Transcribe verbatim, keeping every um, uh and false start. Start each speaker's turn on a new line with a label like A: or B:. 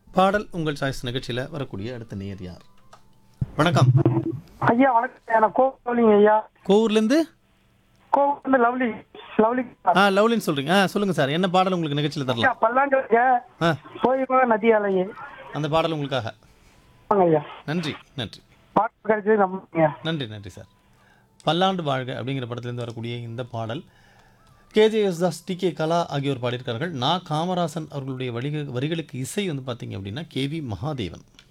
A: பாடல் உங்கள் சாய்ஸ் நிகழ்ச்சியில் வரக்கூடிய அடுத்த நேயர் யார்? வணக்கம்.
B: ஐயா வணக்கம். நான் கோவிலிங்க ஐயா.
A: கோவூர்லேருந்து
B: கோவிலிருந்து லவ்லி லவ்லி
A: ஆ லவ்லின்னு சொல்கிறீங்க. ஆ சொல்லுங்கள் சார், என்ன பாடல் உங்களுக்கு நிகழ்ச்சியில்
B: ஐயா
A: தரலாம்?
B: பல்லாண்டு
A: ஆ
B: போய் நதி அலையே
A: அந்த பாடல் உங்களுக்காக.
B: வாங்க ஐயா.
A: நன்றி நன்றி
B: பாட்டு கிடைச்சது நம்ம
A: நன்றி நன்றி சார். பல்லாண்டு வாழ்க அப்படிங்கிற படத்துலேருந்து வரக்கூடிய இந்த பாடல் கேஜே யேசுதாஸ், டி கே கலா ஆகியோர் பாடியிருக்கார்கள். நா காமராசன் அவர்களுடைய வழிக வரிகளுக்கு இசை வந்து பார்த்தீங்க அப்படின்னா கேவி மகாதேவன்.